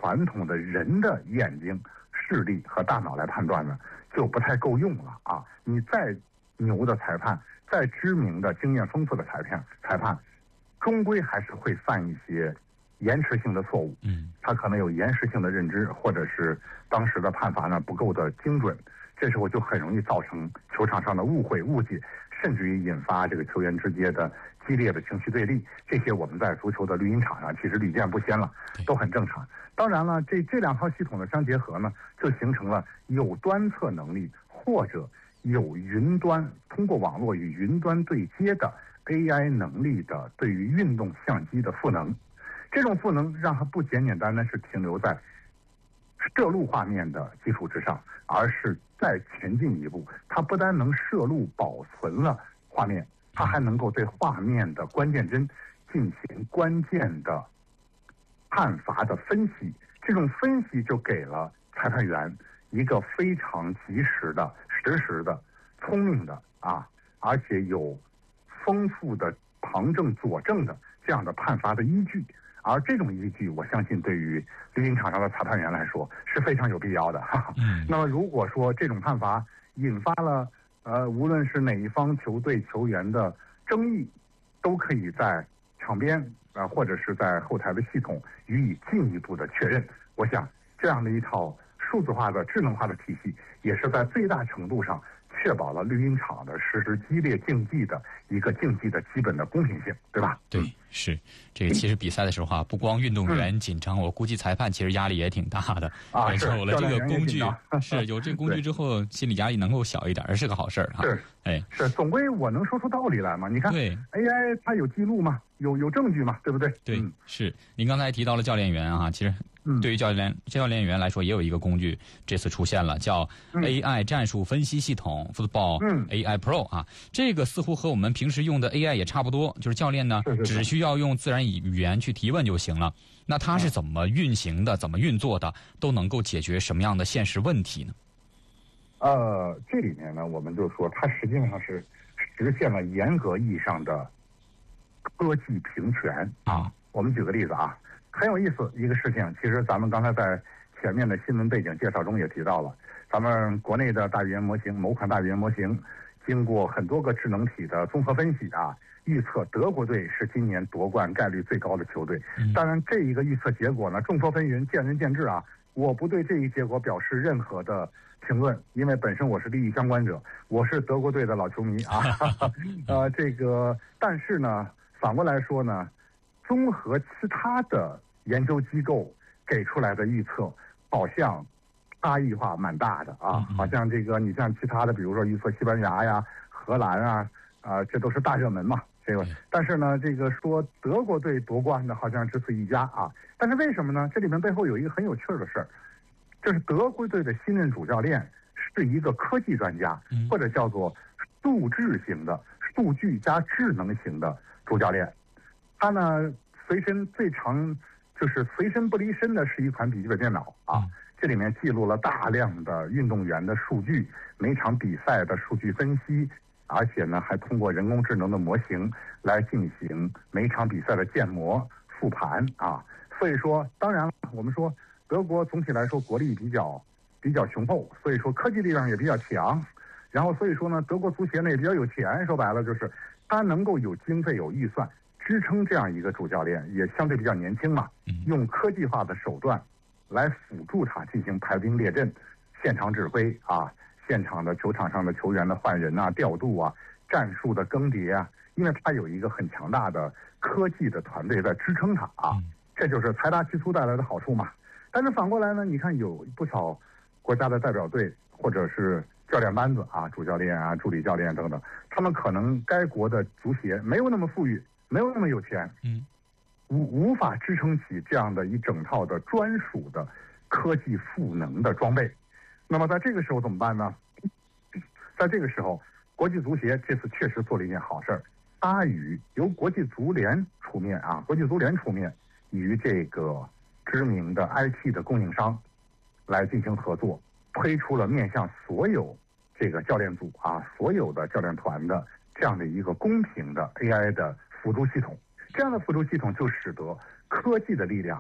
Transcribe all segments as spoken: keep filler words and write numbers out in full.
传统的人的眼睛、视力和大脑来判断呢，就不太够用了啊！你再牛的裁判，再知名的、经验丰富的裁判，裁判终归还是会犯一些延迟性的错误。 嗯， 他可能有延时性的认知，或者是当时的判罚呢不够的精准，这时候就很容易造成球场上的误会、误解，甚至于引发这个球员之间的激烈的情绪对立。这些我们在足球的绿茵场上其实屡见不鲜了，都很正常。当然了，这这两套系统的相结合呢，就形成了有端测能力或者有云端通过网络与云端对接的 A I 能力的对于运动相机的赋能。这种赋能让它不简简单单是停留在摄录画面的基础之上，而是再前进一步，它不单能摄录保存了画面，它还能够对画面的关键帧进行关键的判罚的分析。这种分析就给了裁判员一个非常及时的、实时的、聪明的啊，而且有丰富的旁证佐证的这样的判罚的依据。而这种依据，我相信对于绿茵场上的裁判员来说是非常有必要的。哈哈嗯， 那么如果说这种判罚引发了呃，无论是哪一方球队球员的争议，都可以在场边啊、呃，或者是在后台的系统予以进一步的确认。我想这样的一套数字化的、智能化的体系，也是在最大程度上确保了绿茵场的实时激烈竞技的一个竞技的基本的公平性，对吧？ 对，是这个。其实比赛的时候啊，不光运动员紧张，我估计裁判其实压力也挺大的。 啊，是有了这个工具，是有这个工具之后，心理压力能够小一点，是个好事儿哈。 是， 哎， 是，总归我能说出道理来嘛？你看，对 A I 它有记录嘛，有有证据嘛，对不对？ 对， 嗯、 是。您刚才提到了教练员啊，其实。对于教练教练员来说，也有一个工具，这次出现了，叫 A I 战术分析系统 Football A I Pro 啊。这个似乎和我们平时用的 A I 也差不多，就是教练呢只需要用自然语言去提问就行了。那它是怎么运行的，怎么运作的，都能够解决什么样的现实问题呢？ 呃，这里面呢，我们就说它实际上是实现了严格意义上的科技平权啊。我们举个例子啊。很有意思一个事情，其实咱们刚才在前面的新闻背景介绍中也提到了，咱们国内的大语言模型，某款大语言模型，经过很多个智能体的综合分析啊，预测德国队是今年夺冠概率最高的球队。当然，这一个预测结果呢，众说纷纭，见仁见智啊。我不对这一结果表示任何的评论，因为本身我是利益相关者，我是德国队的老球迷啊。呃，这个，但是呢，反过来说呢。综合其他的研究机构给出来的预测，好像差异化蛮大的啊。好像这个你像其他的，比如说预测西班牙呀、荷兰啊，啊、呃，这都是大热门嘛。这个，但是呢，这个说德国队夺冠的，好像只此一家啊。但是为什么呢？这里面背后有一个很有趣的事儿，就是德国队的新任主教练是一个科技专家，或者叫做数智型的、数据加智能型的主教练。他呢，随身最常就是随身不离身的是一款笔记本电脑啊，这里面记录了大量的运动员的数据，每场比赛的数据分析，而且呢还通过人工智能的模型来进行每场比赛的建模复盘啊。所以说，当然了，我们说德国总体来说国力比较比较雄厚，所以说科技力量也比较强。然后所以说呢，德国足协呢也比较有钱，说白了就是他能够有经费有预算。支撑这样一个主教练，也相对比较年轻嘛，用科技化的手段来辅助他进行排兵列阵、现场指挥啊，现场的球场上的球员的换人啊、调度啊、战术的更迭啊，因为他有一个很强大的科技的团队在支撑他啊，这就是财大气粗带来的好处嘛。但是反过来呢，你看有不少国家的代表队或者是教练班子啊，主教练啊、助理教练等等，他们可能该国的足协没有那么富裕。没有那么有钱，嗯，无无法支撑起这样的一整套的专属的科技赋能的装备。那么在这个时候怎么办呢？在这个时候，国际足协这次确实做了一件好事儿，它与由国际足联出面啊，国际足联出面与这个知名的 I T 的供应商来进行合作，推出了面向所有这个教练组啊，所有的教练团的这样的一个公平的 A I 的辅助系统。这样的辅助系统就使得科技的力量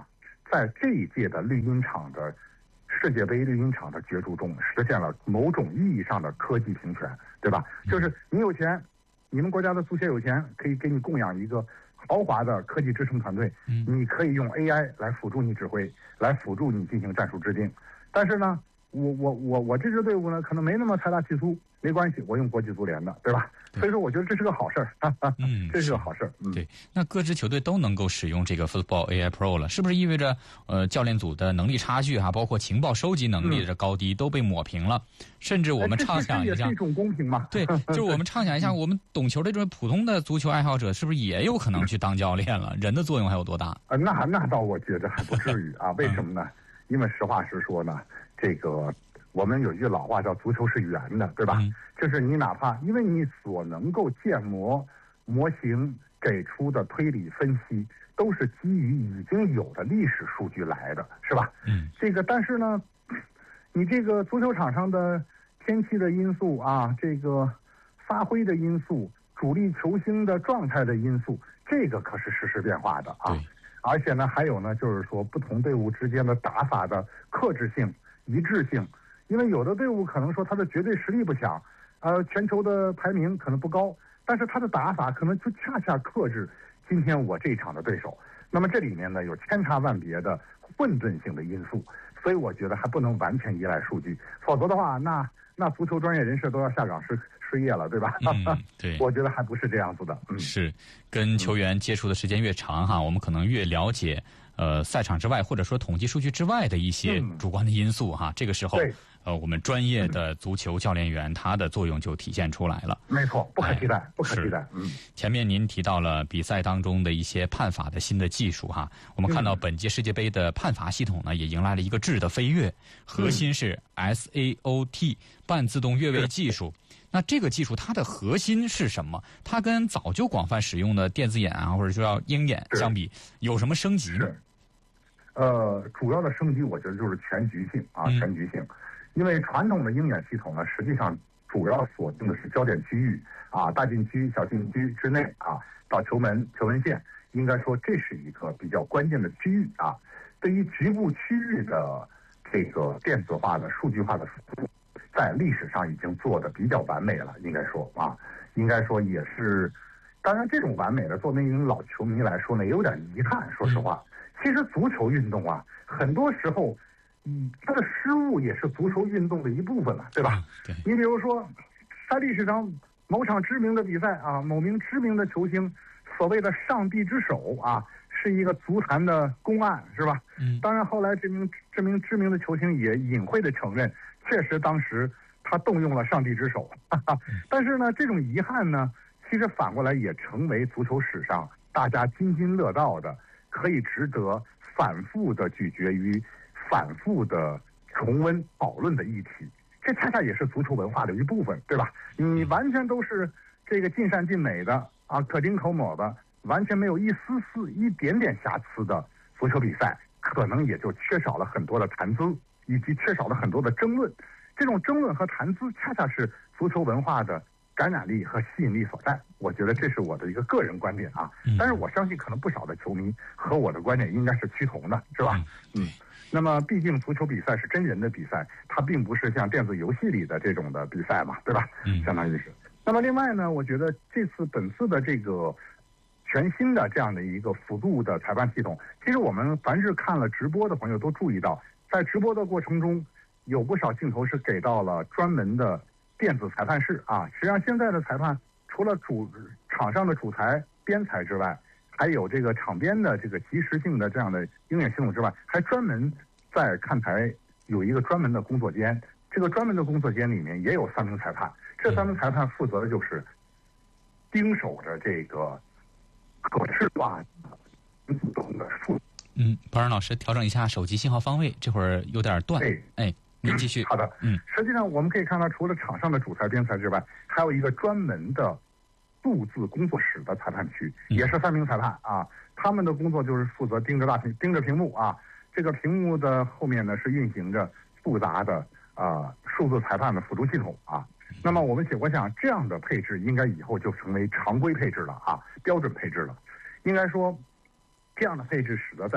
在这一届的绿茵场的世界杯绿茵场的角逐中，实现了某种意义上的科技平权，对吧？就是你有钱，你们国家的足协有钱，可以给你供养一个豪华的科技支撑团队，你可以用 A I 来辅助你指挥，来辅助你进行战术制定。但是呢，我我我我这支队伍呢，可能没那么财大气粗，没关系，我用国际足联的，对吧？所以说，我觉得这是个好事儿，嗯，这是个好事儿。嗯， 对。那各支球队都能够使用这个 Football A I Pro 了，是不是意味着呃教练组的能力差距哈、啊，包括情报收集能力的高低都被抹平了？嗯、甚至我们畅想一下， 这是一种公平嘛？ 对，就是我们畅想一下，我们懂球的这种普通的足球爱好者，是不是也有可能去当教练了？人的作用还有多大？ 呃，那那倒我觉得还不至于啊。为什么呢？嗯、因为实话实说呢，这个。我们有一句老话叫足球是圆的，对吧？嗯、就是你哪怕因为你所能够建模模型给出的推理分析，都是基于已经有的历史数据来的，是吧？ 嗯， 这个但是呢，你这个足球场上的天气的因素啊，这个发挥的因素，主力球星的状态的因素，这个可是实时变化的啊。而且呢，还有呢，就是说不同队伍之间的打法的克制性、一致性。因为有的队伍可能说他的绝对实力不强，呃，全球的排名可能不高，但是他的打法可能就恰恰克制今天我这一场的对手。那么这里面呢有千差万别的混沌性的因素，所以我觉得还不能完全依赖数据，否则的话，那那足球专业人士都要下岗失失业了，对吧？ 嗯，对， 我觉得还不是这样子的。嗯， 是跟球员接触的时间越长哈，我们可能越了解呃赛场之外或者说统计数据之外的一些主观的因素哈。嗯、这个时候。呃，我们专业的足球教练员，他的作用就体现出来了。 没错，不可替代，哎、不可替代。嗯， 前面您提到了比赛当中的一些判罚的新的技术哈，我们看到本届世界杯的判罚系统呢，也迎来了一个质的飞跃，核心是 S A O T 半自动越位技术。那这个技术它的核心是什么？它跟早就广泛使用的电子眼啊，或者说鹰眼相比，有什么升级呢？ 呃，主要的升级，我觉得就是全局性啊，嗯、全局性。因为传统的鹰眼系统呢，实际上主要锁定的是焦点区域啊，大禁区、小禁区之内啊，到球门、球门线，应该说这是一个比较关键的区域啊。对于局部区域的这个电子化的、数据化的服务，在历史上已经做得比较完美了，应该说啊，应该说也是。当然，这种完美的，作为一名老球迷来说呢，也有点遗憾。说实话，其实足球运动啊，很多时候。嗯，他的失误也是足球运动的一部分了，对吧？ 对。 你比如说，在历史上某场知名的比赛啊，某名知名的球星所谓的上帝之手啊，是一个足坛的公案，是吧？ 嗯。 当然，后来这名这名知名的球星也隐晦的承认，确实当时他动用了上帝之手。哈哈。但是呢，这种遗憾呢，其实反过来也成为足球史上大家津津乐道的，可以值得反复的咀嚼于。反复的重温讨论的议题，这恰恰也是足球文化的一部分，对吧？你完全都是这个尽善尽美的啊，可丁可卯的，完全没有一丝丝、一点点瑕疵的足球比赛，可能也就缺少了很多的谈资，以及缺少了很多的争论。这种争论和谈资，恰恰是足球文化的感染力和吸引力所在。我觉得这是我的一个个人观点啊，但是我相信可能不少的球迷和我的观点应该是趋同的，是吧？嗯。那么，毕竟足球比赛是真人的比赛，它并不是像电子游戏里的这种的比赛嘛，对吧？ 嗯， 相当于是。那么，另外呢，我觉得这次本次的这个全新的这样的一个辅助的裁判系统，其实我们凡是看了直播的朋友都注意到，在直播的过程中，有不少镜头是给到了专门的电子裁判室啊。实际上，现在的裁判除了主场上的主裁、边裁之外，还有这个场边的这个即时性的这样的鹰眼系统之外，还专门在看台有一个专门的工作间。这个专门的工作间里面也有三名裁判，这三名裁判负责的就是盯守着这个可视化自动的数。 嗯，包仁老师调整一下手机信号方位，这会儿有点断。 哎， 哎，您继续。 好的， 嗯， 实际上我们可以看到，除了场上的主裁、边裁之外，还有一个专门的数字工作室的裁判区，也是三名裁判啊，他们的工作就是负责盯着大屏，盯着屏幕啊。这个屏幕的后面呢是运行着复杂的啊数字裁判的辅助系统啊。那么我们我想这样的配置应该以后就成为常规配置了啊，标准配置了。应该说，这样的配置使得在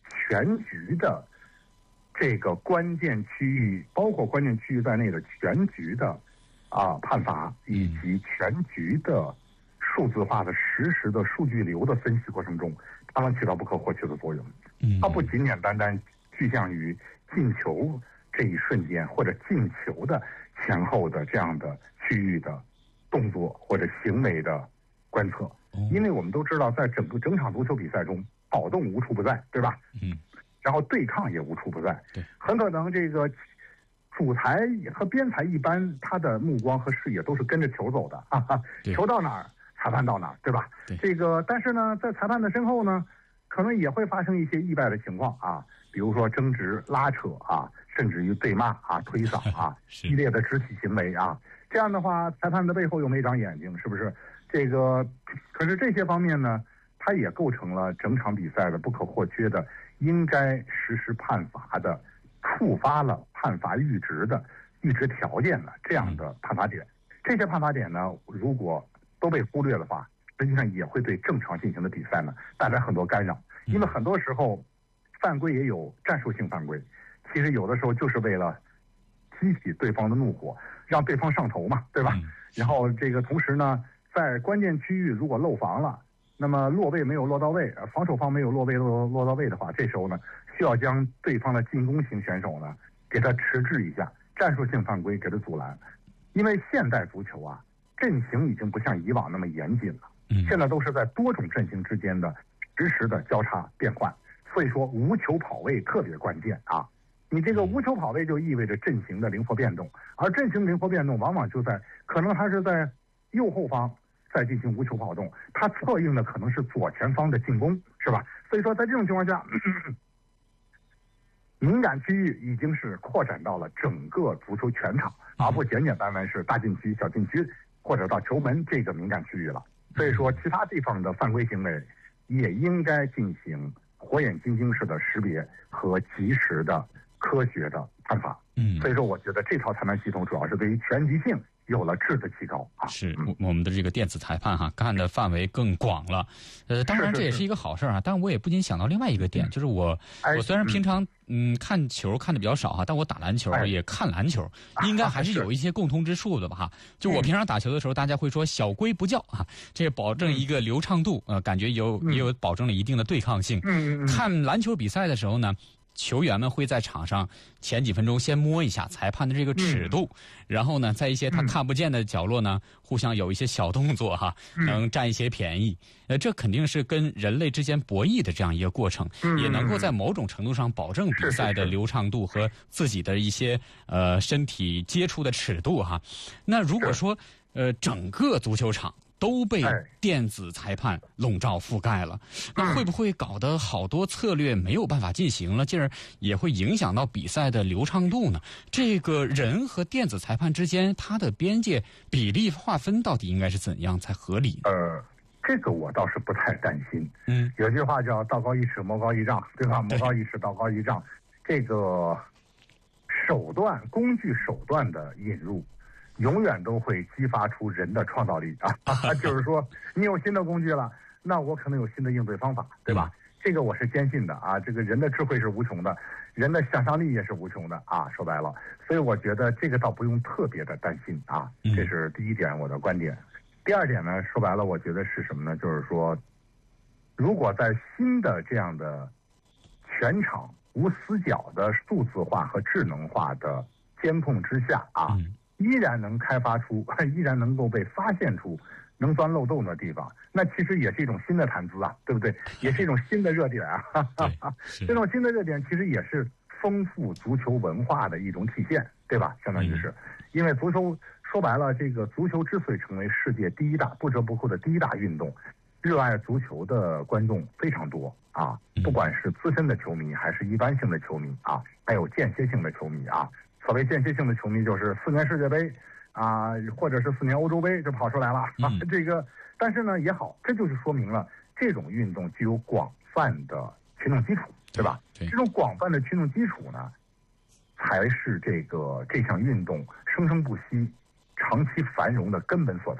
全局的这个关键区域，包括关键区域在内的全局的啊判罚，以及全局的数字化的实时的数据流的分析过程中，它能起到不可或缺的作用。它不简简单单具象于进球这一瞬间或者进球的前后的这样的区域的动作或者行为的观测，因为我们都知道，在整个整场足球比赛中，跑动无处不在，对吧？ 嗯。 然后对抗也无处不在。 对。 很可能这个主裁和边裁一般，他的目光和视野都是跟着球走的，哈哈。球到哪儿，裁判到哪儿，对吧？ 对。 这个，但是呢，在裁判的身后呢，可能也会发生一些意外的情况啊，比如说争执、拉扯啊，甚至于对骂啊、推搡啊，激烈的肢体行为啊。这样的话，裁判的背后又没长眼睛，是不是？这个，可是这些方面呢，它也构成了整场比赛的不可或缺的，应该实施判罚的，触发了判罚阈值的阈值条件的这样的判罚点。这些判罚点呢，如果都被忽略的话，实际上也会对正常进行的比赛呢带来很多干扰。因为很多时候，犯规也有战术性犯规，其实有的时候就是为了激起对方的怒火，让对方上头嘛，对吧？然后这个同时呢，在关键区域如果漏防了，那么落位没有落到位，防守方没有落位落落到位的话，这时候呢，需要将对方的进攻型选手呢给他迟滞一下，战术性犯规给他阻拦。因为现代足球啊，阵型已经不像以往那么严谨了，现在都是在多种阵型之间的实时的交叉变换，所以说无球跑位特别关键啊。你这个无球跑位就意味着阵型的灵活变动，而阵型灵活变动往往就在可能它是在右后方在进行无球跑动，它策应的可能是左前方的进攻，是吧？所以说在这种情况下，咳咳敏感区域已经是扩展到了整个足球全场，而不简简单单是大禁区、小禁区或者到球门这个敏感区域了。所以说，其他地方的犯规行为也应该进行火眼金睛式的识别和及时的科学的判罚。嗯，所以说我觉得这套裁判系统主要是对于全局性有了质的提高啊。 是我们的这个电子裁判哈，看的范围更广了。呃，当然这也是一个好事啊。但我也不禁想到另外一个点，嗯、就是我、哎、我虽然平常嗯看球看的比较少哈，但我打篮球、哎、也看篮球，应该还是有一些共通之处的吧哈。就我平常打球的时候，大家会说小规不叫啊，这保证一个流畅度，呃，感觉有也有保证了一定的对抗性。嗯嗯。看篮球比赛的时候呢，球员们会在场上前几分钟先摸一下裁判的这个尺度，嗯、然后呢，在一些他看不见的角落呢，嗯、互相有一些小动作哈，能占一些便宜。呃，这肯定是跟人类之间博弈的这样一个过程，嗯、也能够在某种程度上保证比赛的流畅度和自己的一些呃身体接触的尺度哈。那如果说呃整个足球场都被电子裁判笼罩覆盖了，那会不会搞得好多策略没有办法进行了，进而也会影响到比赛的流畅度呢？这个人和电子裁判之间，它的边界比例划分到底应该是怎样才合理？ 呃，这个我倒是不太担心。嗯，有句话叫道高一尺，魔高一丈，对吧？魔高一尺，道高一丈。这个手段、工具手段的引入，永远都会激发出人的创造力啊！就是说，你有新的工具了，那我可能有新的应对方法，对吧？嗯、这个我是坚信的啊！这个人的智慧是无穷的，人的想象力也是无穷的啊！说白了，所以我觉得这个倒不用特别的担心啊！这是第一点我的观点。第二点呢，说白了，我觉得是什么呢？就是说，如果在新的这样的全场无死角的数字化和智能化的监控之下啊。嗯依然能开发出，依然能够被发现出能钻漏洞的地方，那其实也是一种新的谈资啊，对不对？也是一种新的热点啊。这种新的热点其实也是丰富足球文化的一种体现，对吧？相当于是，因为足球说白了，这个足球之所以成为世界第一大、不折不扣的第一大运动，热爱足球的观众非常多啊，不管是资深的球迷还是一般性的球迷啊，还有间歇性的球迷啊。所谓间歇性的球迷就是四年世界杯啊，或者是四年欧洲杯就跑出来了啊。嗯、这个，但是呢也好，这就是说明了这种运动具有广泛的群众基础，对吧？对这种广泛的群众基础呢，才是这个这项运动生生不息、长期繁荣的根本所在。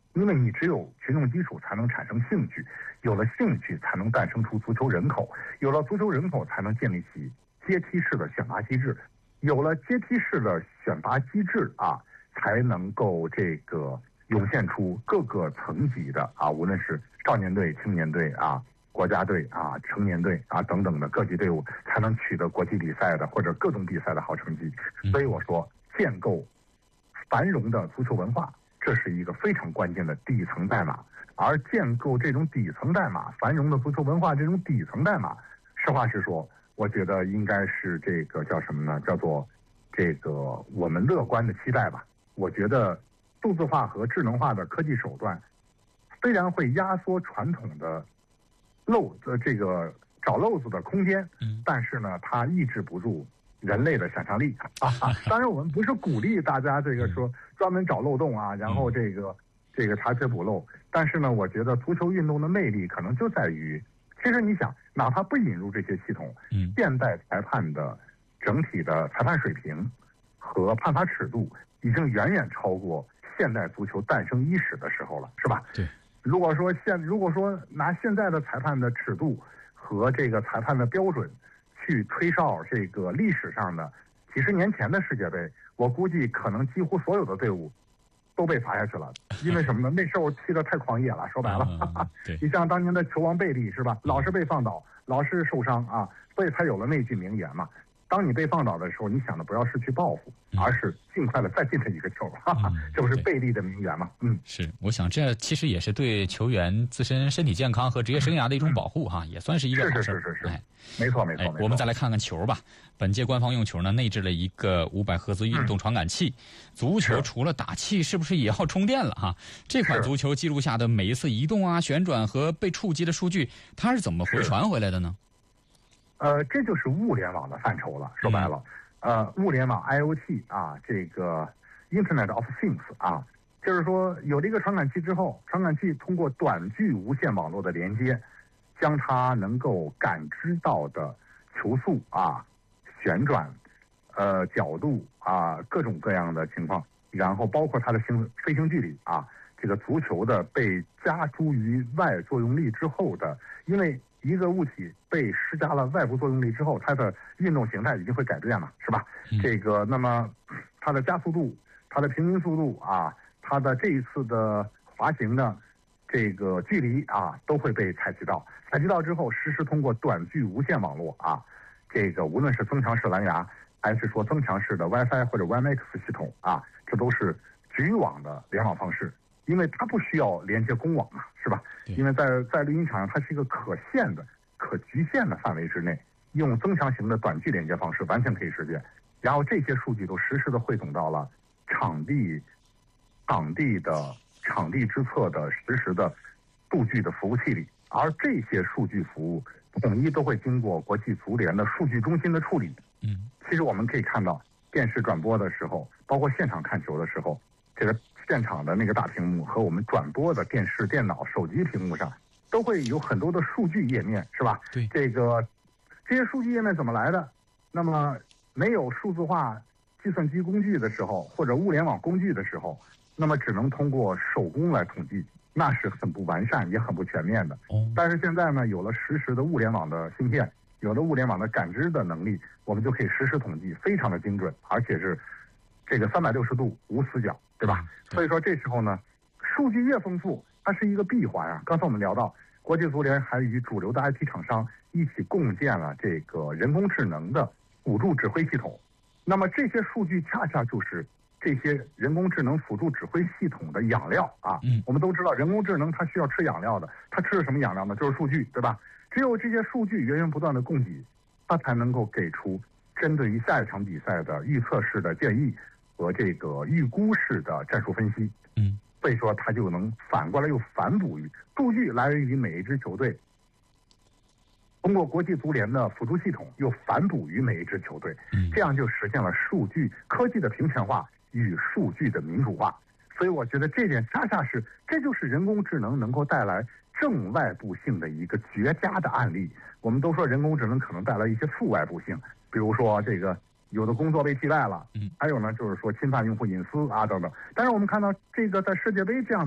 因为你只有群众基础才能产生兴趣，有了兴趣才能诞生出足球人口，有了足球人口才能建立起阶梯式的选拔机制，有了阶梯式的选拔机制啊，才能够这个涌现出各个层级的啊，无论是少年队、青年队啊、国家队啊、成年队啊等等的各级队伍，才能取得国际比赛的或者各种比赛的好成绩。所以我说，建构繁荣的足球文化，这是一个非常关键的底层代码。而建构这种底层代码，繁荣的足球文化这种底层代码，实话实说，我觉得应该是这个叫什么呢？叫做这个我们乐观的期待吧。我觉得数字化和智能化的科技手段，虽然会压缩传统的漏的这个找漏子的空间，但是呢，它抑制不住人类的想象力啊。当然，我们不是鼓励大家这个说专门找漏洞啊，然后这个这个查缺补漏。但是呢，我觉得足球运动的魅力可能就在于，其实你想，哪怕不引入这些系统，嗯，现代裁判的整体的裁判水平和判罚尺度已经远远超过现代足球诞生伊始的时候了，是吧？ 对。 如果说现如果说拿现在的裁判的尺度和这个裁判的标准去推哨这个历史上的几十年前的世界杯，我估计可能几乎所有的队伍都被罚下去了。因为什么呢？那时候踢得太狂野了，说白了， 嗯、对你像当年的球王贝利是吧？老是被放倒，老是受伤啊，所以才有了那句名言嘛。当你被放倒的时候，你想的不要是去报复，而是尽快的再进他一个球，哈哈，这不是贝利的名言吗？嗯， 是，我想这其实也是对球员自身身体健康和职业生涯的一种保护哈，也算是一个好事。 是是是是是， 哎， 没错没错没错。 我们再来看看球吧。本届官方用球呢，内置了一个五百赫兹运动传感器。足球除了打气，是不是也要充电了哈？这款足球记录下的每一次移动啊、旋转和被触及的数据，它是怎么回传回来的呢？ 呃，这就是物联网的范畴了。说白了，嗯、呃，物联网 I O T 啊，这个 Internet of Things 啊，就是说有了一个传感器之后，传感器通过短距无线网络的连接，将它能够感知到的球速啊、旋转、呃角度啊各种各样的情况，然后包括它的行飞行距离啊，这个足球的被加诸于外作用力之后的，因为一个物体被施加了外部作用力之后，它的运动形态一定会改变嘛，是吧？嗯、这个那么它的加速度、它的平均速度啊、它的这一次的滑行的这个距离啊，都会被采集到。采集到之后，实时通过短距无线网络啊，这个无论是增强式蓝牙，还是说增强式的 WiFi 或者 WiMAX 系统啊，这都是局网的联网方式。因为它不需要连接公网嘛，是吧？因为在在录音场上，它是一个可限的、可局限的范围之内，用增强型的短距连接方式完全可以实现。然后这些数据都实时的汇总到了场地、场地的场地之侧的实时的数据的服务器里，而这些数据服务统一都会经过国际足联的数据中心的处理。嗯，其实我们可以看到，电视转播的时候，包括现场看球的时候，这个现场的那个大屏幕和我们转播的电视、电脑、手机屏幕上，都会有很多的数据页面，是吧？ 对， 这个这些数据页面怎么来的？那么没有数字化计算机工具的时候，或者物联网工具的时候，那么只能通过手工来统计，那是很不完善也很不全面的。哦，但是现在呢，有了实时的物联网的芯片，有了物联网的感知的能力，我们就可以实时统计，非常的精准，而且是这个三百六十度无死角，对吧？所以说这时候呢，数据越丰富，它是一个闭环啊。刚才我们聊到，国际足联还与主流的 I T 厂商一起共建了这个人工智能的辅助指挥系统。那么这些数据恰恰就是这些人工智能辅助指挥系统的养料啊。嗯，我们都知道人工智能它需要吃养料的，它吃的什么养料呢？就是数据，对吧？只有这些数据源源不断的供给，它才能够给出针对于下一场比赛的预测式的建议和这个预估式的战术分析。嗯，所以说它就能反过来又反哺于数据来源于每一支球队，通过国际足联的辅助系统又反哺于每一支球队，这样就实现了数据科技的平权化与数据的民主化。所以我觉得这点恰恰是，这就是人工智能能够带来正外部性的一个绝佳的案例。我们都说人工智能可能带来一些负外部性，比如说这个有的工作被替代了，还有呢就是说侵犯用户隐私啊等等。但是我们看到这个在世界杯这样的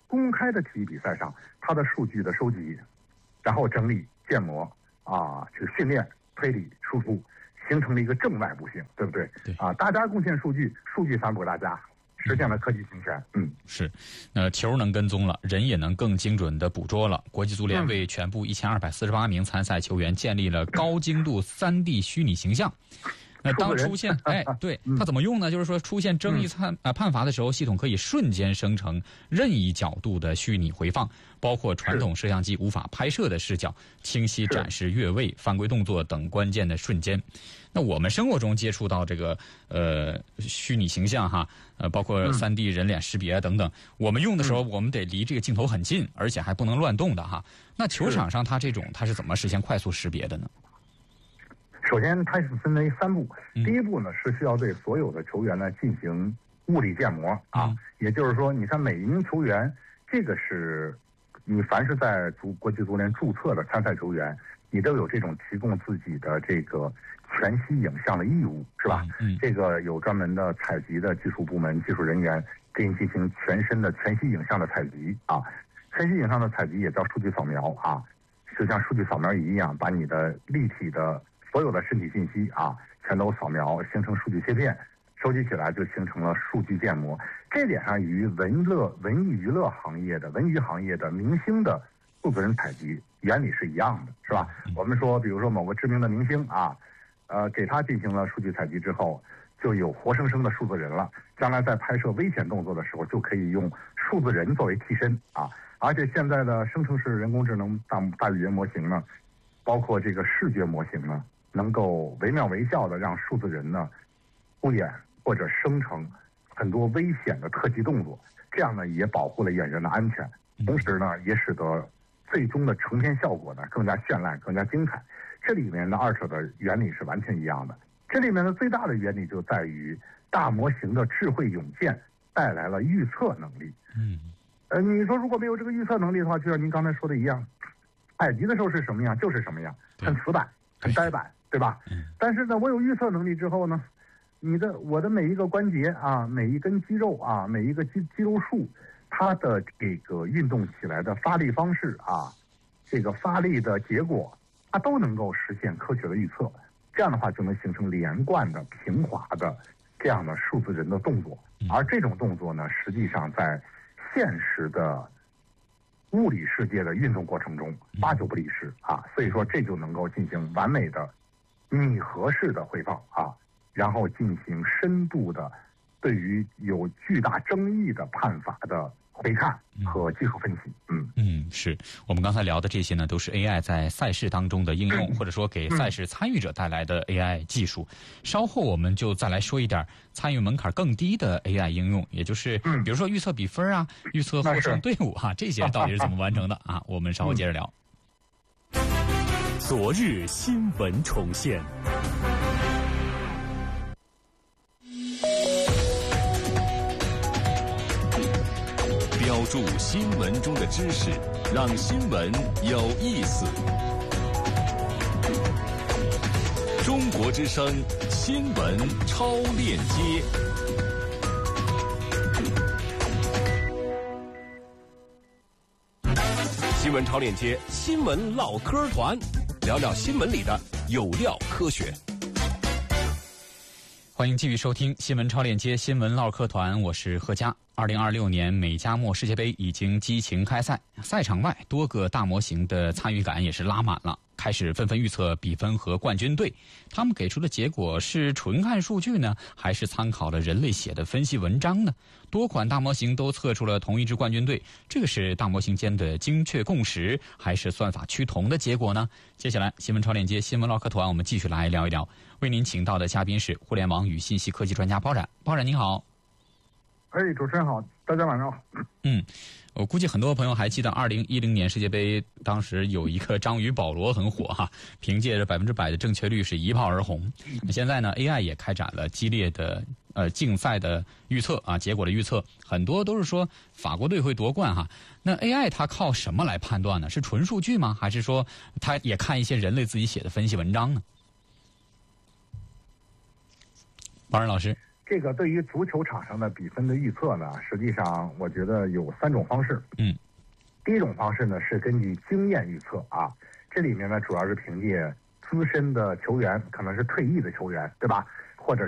公开的体育比赛上，它的数据的收集，然后整理、建模啊，这个训练、推理、输出，形成了一个正外部性，对不对？ 对啊，大家贡献数据，数据反哺大家。实现了科技平权，嗯， 是，呃，球能跟踪了，人也能更精准的捕捉了。国际足联为全部一千二百四十八名参赛球员建立了高精度三 D 虚拟形象。那当出现，哎，对，它怎么用呢？就是说出现争议判啊判罚的时候，系统可以瞬间生成任意角度的虚拟回放，包括传统摄像机无法拍摄的视角，清晰展示越位、犯规动作等关键的瞬间。那我们生活中接触到这个呃虚拟形象哈，呃包括三 D 人脸识别等等，我们用的时候我们得离这个镜头很近，而且还不能乱动的哈。那球场上它这种它是怎么实现快速识别的呢？ 首先，它是分为三步。第一步呢，是需要对所有的球员呢进行物理建模啊，也就是说，你看每一名球员，这个是你凡是在足国际足联注册的参赛球员，你都有这种提供自己的这个全息影像的义务，是吧？嗯，这个有专门的采集的技术部门技术人员给你进行全身的全息影像的采集啊，全息影像的采集也叫数据扫描啊，就像数据扫描仪一样，把你的立体的所有的身体信息啊，全都扫描，形成数据切片，收集起来就形成了数据建模。这点上与文乐、文艺娱乐行业的文娱行业的明星的数字人采集原理是一样的，是吧？我们说，比如说某个知名的明星啊，呃，给他进行了数据采集之后，就有活生生的数字人了。将来在拍摄危险动作的时候，就可以用数字人作为替身啊。而且现在的生成式人工智能大大语言模型呢，包括这个视觉模型呢，能够惟妙惟肖的让数字人呢敷衍或者生成很多危险的特技动作，这样呢也保护了演员的安全，同时呢也使得最终的成片效果呢更加绚烂、更加精彩。这里面的二者的原理是完全一样的。这里面的最大的原理就在于大模型的智慧涌现带来了预测能力。嗯，呃，你说如果没有这个预测能力的话，就像您刚才说的一样，采集的时候是什么样就是什么样，很死板、很呆板。对吧？但是呢，我有预测能力之后呢，你的我的每一个关节啊，每一根肌肉啊，每一个肌肌肉束，它的这个运动起来的发力方式啊，这个发力的结果，它都能够实现科学的预测。这样的话，就能形成连贯的、平滑的这样的数字人的动作。而这种动作呢，实际上在现实的物理世界的运动过程中，八九不离十啊。所以说，这就能够进行完美的拟合式的回放啊，然后进行深度的对于有巨大争议的判罚的回看和技术分析。嗯嗯，是我们刚才聊的这些呢，都是 A I 在赛事当中的应用，或者说给赛事参与者带来的 A I 技术。稍后我们就再来说一点参与门槛更低的 A I 应用，也就是比如说预测比分啊、预测获胜队伍啊，这些到底是怎么完成的啊？我们稍后接着聊。 昨日新闻重现，标注新闻中的知识，让新闻有意思。中国之声新闻超链接。新闻超链接，新闻唠嗑团，聊聊新闻里的有料科学。 欢迎继续收听新闻超链接新闻唠嗑团，我是贺佳。二零二六年美加墨世界杯已经激情开赛，赛场外多个大模型的参与感也是拉满了，开始纷纷预测比分和冠军队。他们给出的结果是纯看数据呢，还是参考了人类写的分析文章呢？多款大模型都测出了同一支冠军队，这个是大模型间的精确共识，还是算法趋同的结果呢？接下来新闻超链接新闻唠嗑团，我们继续来聊一聊。为您请到的嘉宾是互联网与信息科技专家包冉。包冉您好。 哎，主持人好，大家晚上好。 嗯，我估计很多朋友还记得二零一零年世界杯，当时有一个章鱼保罗很火哈，凭借着百分之百的正确率是一炮而红。那现在呢 ，A I 也开展了激烈的呃竞赛的预测啊，结果的预测很多都是说法国队会夺冠哈。那 A I 它靠什么来判断呢？是纯数据吗？还是说它也看一些人类自己写的分析文章呢？包冉老师。 这个对于足球场上的比分的预测呢，实际上我觉得有三种方式。 嗯， 第一种方式呢是根据经验预测啊，这里面呢主要是凭借资深的球员，可能是退役的球员，对吧？